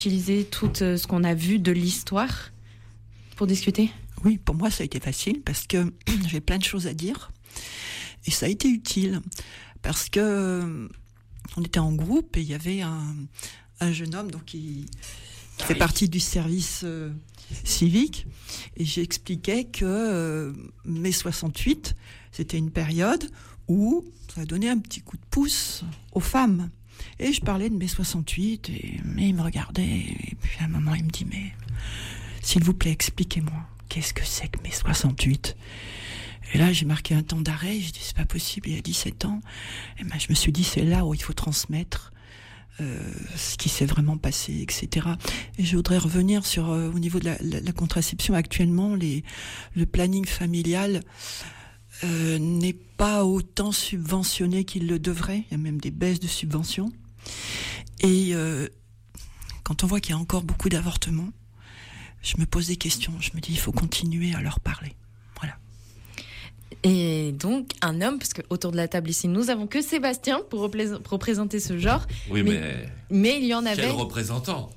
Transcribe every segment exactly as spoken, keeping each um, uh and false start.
utiliser tout ce qu'on a vu de l'histoire pour discuter? Oui, pour moi, ça a été facile parce que j'avais plein de choses à dire. Et ça a été utile parce que on était en groupe et il y avait un, un jeune homme donc qui, qui fait partie du service euh, civique. Et j'expliquais que euh, mai soixante-huit, c'était une période où ça a donné un petit coup de pouce aux femmes. Et je parlais de mai soixante-huit, et, mais il me regardait, et puis à un moment il me dit, mais s'il vous plaît, expliquez-moi, qu'est-ce que c'est que mai soixante-huit? Et là j'ai marqué un temps d'arrêt, j'ai dit, c'est pas possible, il y a dix-sept ans. Et ben, je me suis dit, c'est là où il faut transmettre euh, ce qui s'est vraiment passé, et cetera. Et je voudrais revenir sur, euh, au niveau de la, la, la contraception, actuellement, les, le planning familial Euh, n'est pas autant subventionné qu'il le devrait. Il y a même des baisses de subventions. Et euh, quand on voit qu'il y a encore beaucoup d'avortements, je me pose des questions. Je me dis, il faut continuer à leur parler. Voilà. Et donc, un homme, parce qu'autour de la table ici, nous avons que Sébastien pour replais- pour représenter ce genre. Oui, mais... mais... Mais il y en avait... Quel représentant?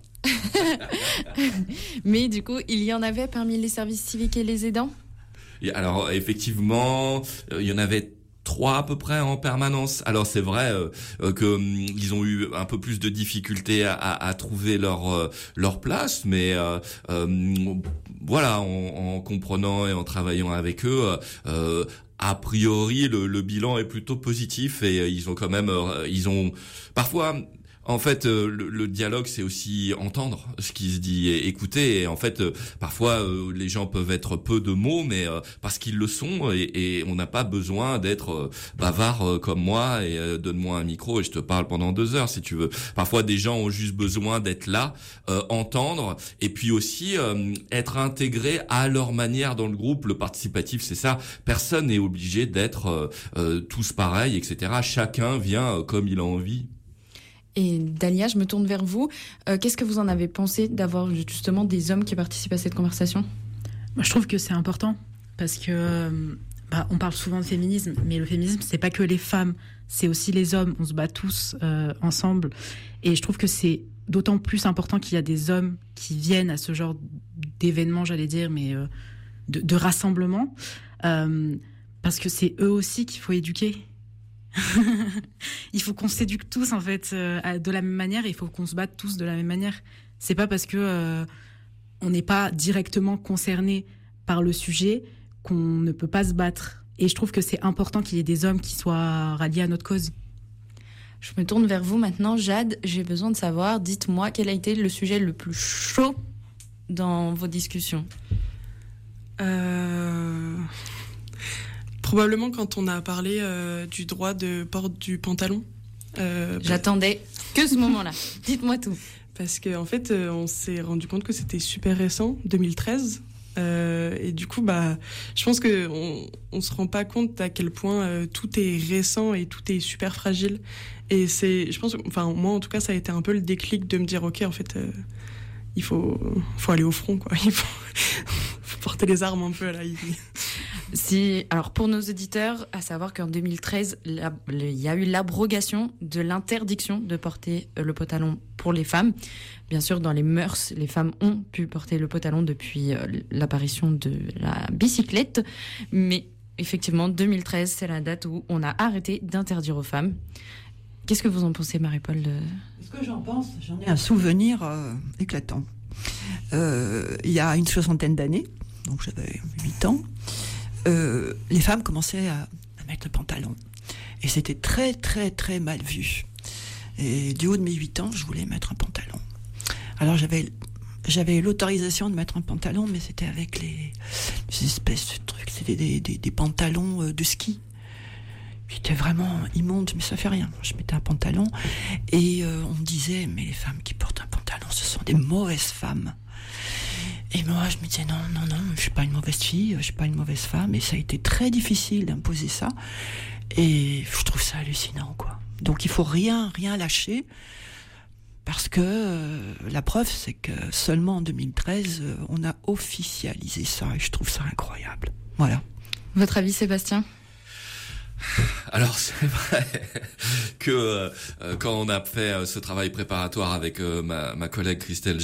Mais du coup, il y en avait parmi les services civiques et les aidants? Alors effectivement, euh, il y en avait trois à peu près en permanence. Alors c'est vrai euh, euh, que hum, ils ont eu un peu plus de difficultés à, à, à trouver leur euh, leur place, mais euh, euh, voilà, en, en comprenant et en travaillant avec eux. Euh, A priori, le, le bilan est plutôt positif et euh, ils ont quand même, euh, ils ont parfois. En fait, euh, le, le dialogue, c'est aussi entendre ce qui se dit et écouter. Et en fait, euh, parfois, euh, les gens peuvent être peu de mots, mais euh, parce qu'ils le sont, et, et on n'a pas besoin d'être euh, bavard euh, comme moi. Et euh, donne-moi un micro et je te parle pendant deux heures, si tu veux. Parfois, des gens ont juste besoin d'être là, euh, entendre, et puis aussi euh, être intégrés à leur manière dans le groupe. Le participatif, c'est ça. Personne n'est obligé d'être euh, euh, tous pareils, et cetera. Chacun vient euh, comme il a envie. Et Dalia, je me tourne vers vous. Euh, qu'est-ce que vous en avez pensé d'avoir justement des hommes qui participent à cette conversation? Moi, je trouve que c'est important parce que bah, on parle souvent de féminisme, mais le féminisme, c'est pas que les femmes, c'est aussi les hommes. On se bat tous euh, ensemble. Et je trouve que c'est d'autant plus important qu'il y a des hommes qui viennent à ce genre d'événements, j'allais dire, mais euh, de, de rassemblements, euh, parce que c'est eux aussi qu'il faut éduquer. Il faut qu'on s'éduque tous en fait euh, de la même manière et il faut qu'on se batte tous de la même manière. C'est pas parce que euh, on n'est pas directement concerné par le sujet qu'on ne peut pas se battre. Et je trouve que c'est important qu'il y ait des hommes qui soient ralliés à notre cause. Je me tourne vers vous maintenant, Jade. J'ai besoin de savoir, dites-moi, quel a été le sujet le plus chaud dans vos discussions? Euh... Probablement quand on a parlé euh, du droit de port du pantalon. Euh, J'attendais que ce moment-là. Dites-moi tout. Parce qu'en en fait, euh, on s'est rendu compte que c'était super récent, deux mille treize. Euh, et du coup, bah, je pense qu'on on se rend pas compte à quel point euh, tout est récent et tout est super fragile. Et c'est, je pense, enfin moi en tout cas, ça a été un peu le déclic de me dire, ok, en fait, euh, il faut, faut aller au front, quoi. Il faut, faut porter les armes un peu là. Il... Si, alors pour nos auditeurs, à savoir qu'en deux mille treize, la, le, il y a eu l'abrogation de l'interdiction de porter le pantalon pour les femmes. Bien sûr, dans les mœurs, les femmes ont pu porter le pantalon depuis euh, l'apparition de la bicyclette. Mais effectivement, deux mille treize, c'est la date où on a arrêté d'interdire aux femmes. Qu'est-ce que vous en pensez, Marie-Paul? Ce que j'en pense, j'en ai un souvenir euh, éclatant. Euh, il y a une soixantaine d'années, donc j'avais huit ans, Euh, les femmes commençaient à, à mettre le pantalon. Et c'était très, très, très mal vu. Et du haut de mes huit ans, je voulais mettre un pantalon. Alors j'avais, j'avais l'autorisation de mettre un pantalon, mais c'était avec les, les espèces de trucs, c'était des, des, des pantalons de ski. C'était vraiment immonde, mais ça fait rien. Je mettais un pantalon et euh, on me disait, mais les femmes qui portent un pantalon, ce sont des mauvaises femmes. Et moi, je me disais, non, non, non, je suis pas une mauvaise fille, je suis pas une mauvaise femme. Et ça a été très difficile d'imposer ça. Et je trouve ça hallucinant, quoi. Donc, il faut rien, rien lâcher. Parce que euh, la preuve, c'est que seulement en deux mille treize, euh, on a officialisé ça. Et je trouve ça incroyable. Voilà. Votre avis, Sébastien? Alors c'est vrai que euh, quand on a fait euh, ce travail préparatoire avec euh, ma, ma collègue Christelle